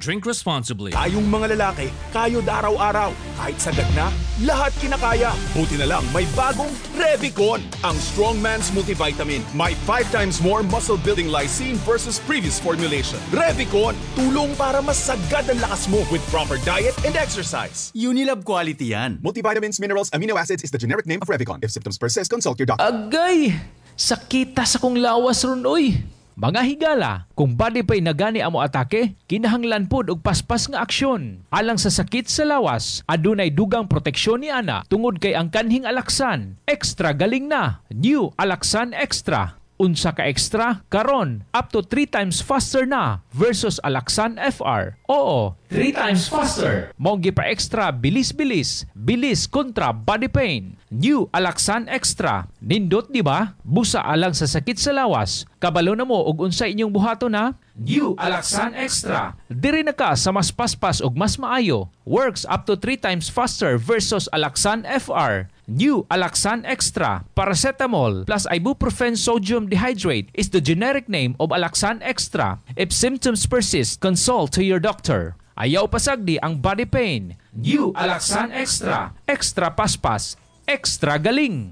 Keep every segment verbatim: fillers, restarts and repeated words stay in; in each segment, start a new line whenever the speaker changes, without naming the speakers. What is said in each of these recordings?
Drink responsibly.
Tayong mga lalaki, kayod araw-araw. Kahit sagad na, lahat kinakaya. Buti na lang may bagong Revicon, ang strong man's multivitamin. May five times more muscle-building lysine versus previous formulation. Revicon, tulong para mas sagad ang lakas mo with proper diet and exercise.
Unilab quality yan.
Multivitamins, minerals, amino acids is the generic name of Revicon. If symptoms persist, consult your doctor.
Agay! Sakita sa kong lawas ron, oy! Mga higala, kung body pa'y nagani amo atake, kinahanglan pod og paspas nga aksyon. Alang sa sakit sa lawas, adunay dugang proteksyon ni ana tungod kay ang kanhing Alaxan. Extra galing na. New Alaxan Extra. Unsa ka extra? Karon, up to three times faster na versus Alaxan F R. Oo, three times faster. Monggi pa extra, bilis-bilis. Bilis kontra body pain. New Alaxan Extra. Nindot di ba? Busa alang sa sakit sa lawas. Kabalo na mo og unsa inyong buhato na? New Alaxan Extra. Diri na ka sa mas paspas og mas maayo. Works up to three times faster versus Alaxan F R. New Alaxan Extra. Paracetamol plus ibuprofen sodium dehydrate is the generic name of Alaxan Extra. If symptoms persist, consult to your doctor. Ayaw pasagdi ang body pain. New Alaxan Extra. Extra paspas. Extra galing.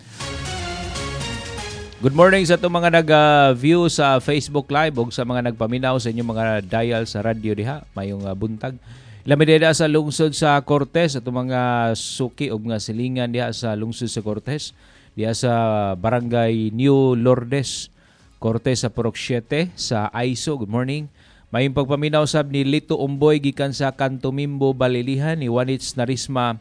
Good morning sa itong mga nag-view sa Facebook Live o sa mga nagpaminaw sa inyong mga dial sa radio diha. Mayong uh, buntag. Lamideda sa lungsod sa Cortez, itong mga suki o mga silingan diha sa lungsod sa Cortez. Diha sa Barangay New Lourdes, Cortez sa Purok siete, sa Aiso. Good morning. Mayong pagpaminaw sab ni Lito Umboy gikan sa Kanto Mimbo, Balilihan, ni Wanits Narisma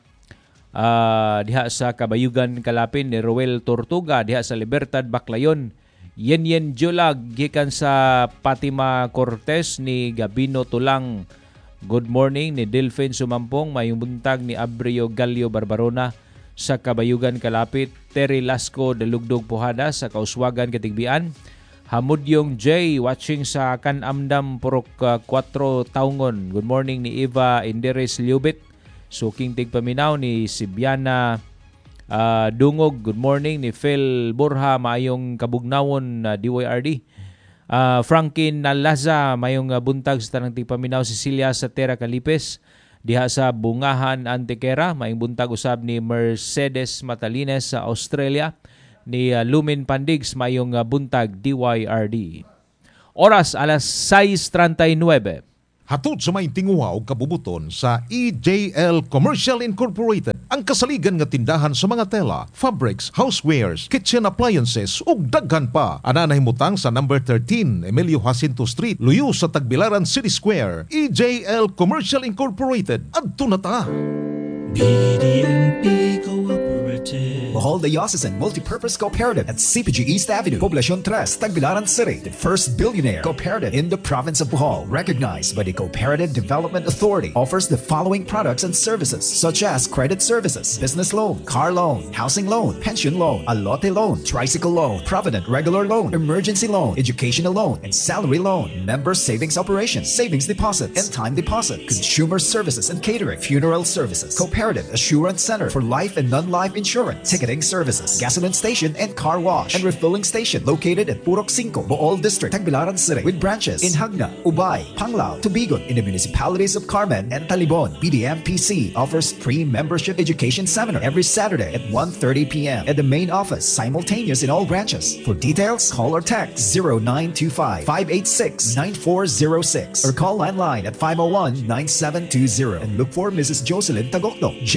uh, diha sa Kabayugan, Kalapin, ni Roel Tortuga diha sa Libertad, Baclayon. Yen Yen Julag gikan sa Fatima Cortez, ni Gabino Tulang. Good morning ni Delphine Sumampong. Mayong buntag ni Abrio Galio Barbarona sa Kabayugan, Kalapit. Terry Lasco Dalugdog Puhada sa Kauswagan, Katigbian. Hamudyong J watching sa Kanamdam, Purok uh, four Taungon. Good morning ni Eva Inderes Liubit. Suking tigpaminaw ni Sibiana uh, Dungog. Good morning ni Phil Borja. Mayong kabugnawon uh, D Y R D. Uh, Franklin Nalaza, mayong uh, buntag sa tanang tigpaminaw. Cecilia Satera Calipes diha sa Bungahan, Antequera. Mayong buntag usab ni Mercedes Matalines sa Australia. Ni uh, Lumin Pandigs, mayong uh, buntag D Y R D. Oras alas sais treinta y nueve.
Hatod sa may tinguha o kabubuton sa E J L Commercial Incorporated, ang kasaligan nga tindahan sa mga tela, fabrics, housewares, kitchen appliances ug daghan pa. Ana nahimutang sa number thirteen Emilio Jacinto Street, luyo sa Tagbilaran City Square. E J L Commercial Incorporated. Adto na ta.
B D M P Cooperative.
Bohol Diocesan Multipurpose Cooperative at C P G East Avenue, Poblacion three, Tagbilaran City. The first billionaire cooperative in the province of Bohol, recognized by the Cooperative Development Authority, offers the following products and services such as credit services, business loan, car loan, housing loan, pension loan, alote loan, tricycle loan, provident regular loan, emergency loan, educational loan, and salary loan, member savings operations, savings deposits, and time deposit, consumer services and catering, funeral services, Cooperative Assurance Center for life and non-life insurance, ticketing services, gasoline station and car wash, and refilling station located at Purok five, Bohol District, Tagbilaran City, with branches in Hagna, Ubay, Panglao, Tubigon, in the municipalities of Carmen and Talibon. B D M P C offers free membership education seminar every Saturday at one thirty p.m. at the main office, simultaneous in all branches. For details, call or text zero nine two five, five eight six, nine four zero six or call landline at five oh one, nine seven two zero and look for Missus Jocelyn Tagokno.